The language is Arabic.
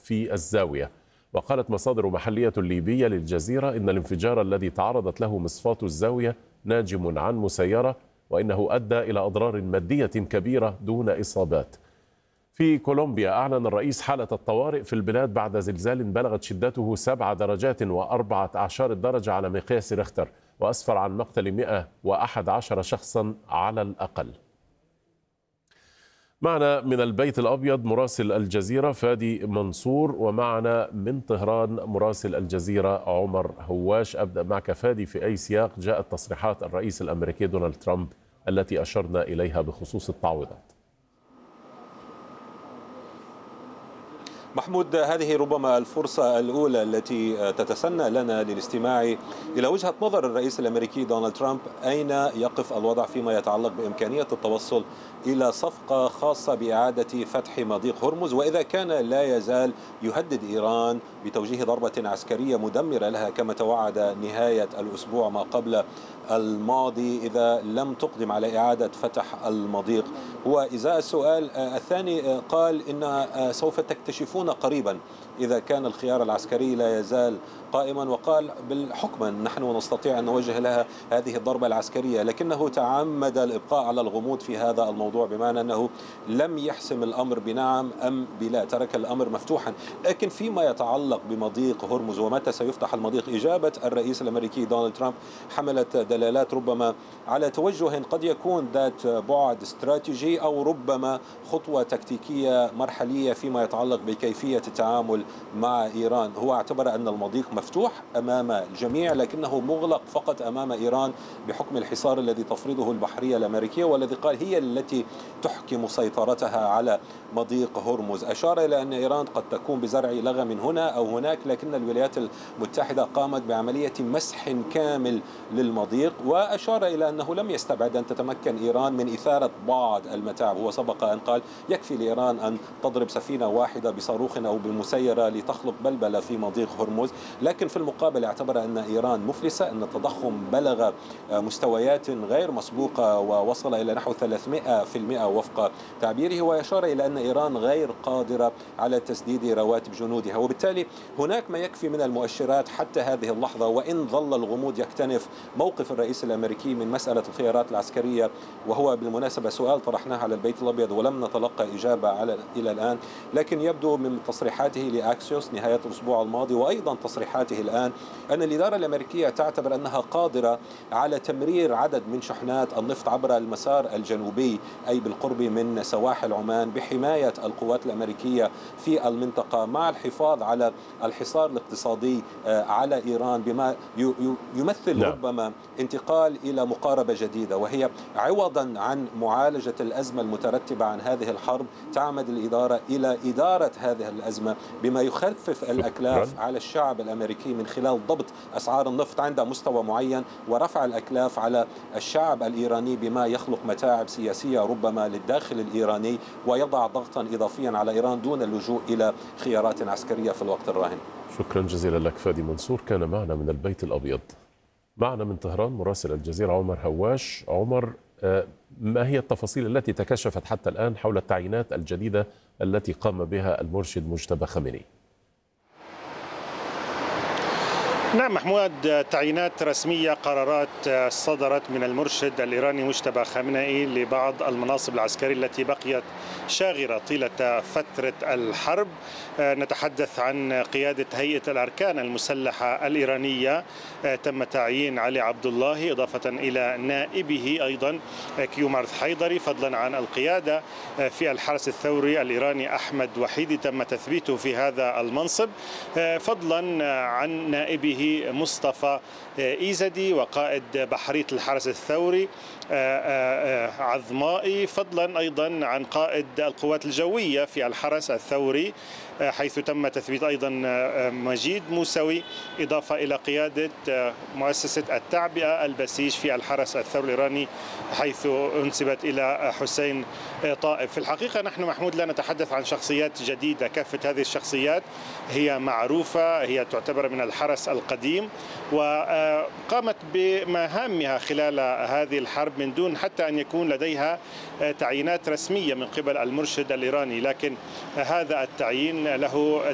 في الزاوية. وقالت مصادر محلية ليبية للجزيرة إن الانفجار الذي تعرضت له مصفاة الزاوية ناجم عن مسيرة، وإنه أدى إلى أضرار مادية كبيرة دون إصابات. في كولومبيا أعلن الرئيس حالة الطوارئ في البلاد بعد زلزال بلغت شدته 7 درجات و14 درجة على مقياس ريختر، وأسفر عن مقتل 111 شخصا على الأقل. معنا من البيت الأبيض مراسل الجزيرة فادي منصور، ومعنا من طهران مراسل الجزيرة عمر هواش. أبدأ معك فادي، في أي سياق جاءت تصريحات الرئيس الأمريكي دونالد ترامب التي أشرنا إليها بخصوص التعويضات؟ محمود، هذه ربما الفرصة الأولى التي تتسنى لنا للاستماع إلى وجهة نظر الرئيس الأمريكي دونالد ترامب، أين يقف الوضع فيما يتعلق بإمكانية التوصل إلى صفقة خاصة بإعادة فتح مضيق هرمز، وإذا كان لا يزال يهدد إيران بتوجيه ضربة عسكرية مدمرة لها كما توعد نهاية الأسبوع ما قبل الماضي إذا لم تقدم على إعادة فتح المضيق. وإزاء السؤال الثاني قال إن سوف تكتشفون قريبا إذا كان الخيار العسكري لا يزال قائما، وقال بالحكم نحن نستطيع أن نوجه لها هذه الضربة العسكرية، لكنه تعمد الإبقاء على الغموض في هذا الموضوع، بمعنى أنه لم يحسم الأمر بنعم أم بلا، ترك الأمر مفتوحا. لكن فيما يتعلق بمضيق هرمز ومتى سيفتح المضيق، إجابة الرئيس الأمريكي دونالد ترامب حملت دلالات ربما على توجه قد يكون ذات بعد استراتيجي أو ربما خطوة تكتيكية مرحلية فيما يتعلق بكيفية التعامل مع إيران. هو اعتبر أن المضيق مفتوح أمام الجميع لكنه مغلق فقط أمام إيران بحكم الحصار الذي تفرضه البحرية الأمريكية، والذي قال هي التي تحكم سيطرتها على مضيق هرمز. أشار إلى أن إيران قد تكون بزرع لغم هنا أو هناك، لكن الولايات المتحدة قامت بعملية مسح كامل للمضيق، وأشار إلى أنه لم يستبعد أن تتمكن إيران من إثارة بعض المتاعب. هو سبق أن قال يكفي لإيران أن تضرب سفينة واحدة بصاروخ أو بمسيرة لتخلق بلبلة في مضيق هرمز، لكن في المقابل اعتبر أن إيران مفلسة، أن التضخم بلغ مستويات غير مسبوقة ووصل إلى نحو 300% وفق تعبيره، ويشار إلى أن إيران غير قادرة على تسديد رواتب جنودها. وبالتالي هناك ما يكفي من المؤشرات حتى هذه اللحظة، وإن ظل الغموض يكتنف موقف الرئيس الأمريكي من مسألة الخيارات العسكرية، وهو بالمناسبة سؤال طرحناه على البيت الأبيض ولم نتلقى إجابة إلى الآن، لكن يبدو من تصريحاته لأكسيوس نهاية الأسبوع الماضي وأيضا تصريحاته الآن أن الإدارة الأمريكية تعتبر أنها قادرة على تمرير عدد من شحنات النفط عبر المسار الجنوبي، أي بالقرب من سواحل عمان، بحماية القوات الأمريكية في المنطقة مع الحفاظ على الحصار الاقتصادي على إيران، بما يمثل ربما انتقال إلى مقاربة جديدة، وهي عوضا عن معالجة الأزمة المترتبة عن هذه الحرب تعمد الإدارة إلى إدارة هذه الأزمة بما يخفف الأكلاف على الشعب الأمريكي من خلال ضبط أسعار النفط عند مستوى معين ورفع الأكلاف على الشعب الإيراني بما يخلق متاعب سياسية ربما للداخل الإيراني ويضع ضغطا إضافيا على إيران دون اللجوء إلى خيارات عسكرية في الوقت الراهن. شكرا جزيلا لك فادي منصور، كان معنا من البيت الأبيض. معنا من طهران مراسل الجزيرة عمر هواش. عمر، ما هي التفاصيل التي تكشفت حتى الآن حول التعيينات الجديدة التي قام بها المرشد مجتبى خامنئي؟ نعم محمود، تعيينات رسمية، قرارات صدرت من المرشد الإيراني مجتبى خامنئي لبعض المناصب العسكرية التي بقيت شاغرة طيلة فترة الحرب. نتحدث عن قيادة هيئة الأركان المسلحة الإيرانية، تم تعيين علي عبد الله إضافة إلى نائبه أيضا كيومارث حيدري، فضلا عن القيادة في الحرس الثوري الإيراني أحمد وحيدي تم تثبيته في هذا المنصب، فضلا عن نائبه مصطفى إيزدي وقائد بحرية الحرس الثوري عظمائي، فضلا أيضا عن قائد القوات الجوية في الحرس الثوري حيث تم تثبيت أيضا مجيد موسوي، إضافة إلى قيادة مؤسسة التعبئة البسيج في الحرس الثوري الإيراني حيث انسبت إلى حسين طائف. في الحقيقة نحن محمود لا نتحدث عن شخصيات جديدة، كافة هذه الشخصيات هي معروفة، هي تعتبر من الحرس القديم وقامت بمهامها خلال هذه الحرب من دون حتى أن يكون لديها تعيينات رسمية من قبل المرشد الإيراني، لكن هذا التعيين له